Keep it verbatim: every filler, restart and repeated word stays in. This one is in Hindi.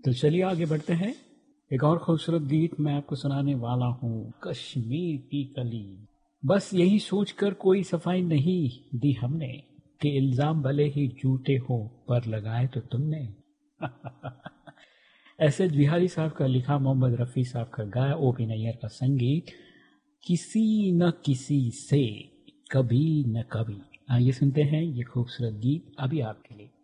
तो चलिए आगे बढ़ते हैं। एक और खूबसूरत गीत मैं आपको सुनाने वाला हूँ, कश्मीर की कली। बस यही सोचकर कोई सफाई नहीं दी हमने कि इल्जाम भले ही झूठे हो पर लगाए तो तुमने। एस एच बिहारी साहब का लिखा, मोहम्मद रफ़ी साहब का गाया, ओ पी नैयर का संगीत, किसी न किसी से कभी न कभी। आइए सुनते हैं ये खूबसूरत गीत अभी आपके लिए।